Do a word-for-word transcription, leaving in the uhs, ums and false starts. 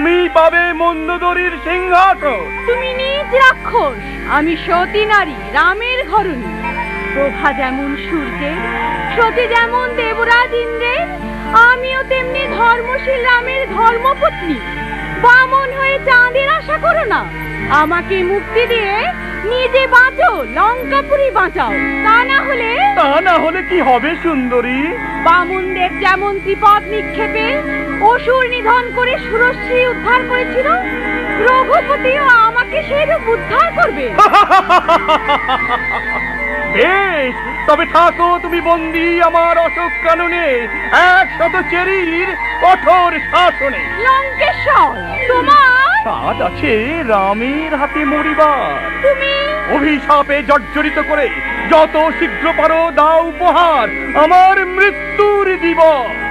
তুমি পাবে মন্দোদরীর সিংহাসন। তুমি নিজ রাক্ষস, আমি সতী নারী, রামের ঘরণী। প্রভা যেমন সূর্যের, সতী যেমন দেবরাজ ইন্দ্রের, আমিও তেমনি ধর্মশীল রামের ধর্মপত্নী। বামন হয়ে চাঁদের আশা করো না, আমাকে মুক্তি দিয়ে নিজে বাঁচো, লঙ্কাপুরি বাঁচাও। তা না হলে তা না হলে কি হবে সুন্দরী? বামুনদের যেমন ত্রিপদ নিক্ষেপে অসুর নিধন করে সুরশ্রী উদ্ধার করেছিল, রঘুপতিও আমাকে সেরূপ উদ্ধার করবে। বেশ, তবে থাকো তুমি বন্দী আমার অশোক কাননে, একশত চেরির কঠোর শাসনে। লঙ্কেশ্বর, তোমার সাজ আছে রামের হাতে মরিবার। তুমি অভিশাপে জর্জরিত করে যত শীঘ্র পারো দাও উপহার আমার মৃত্যুর দিবস।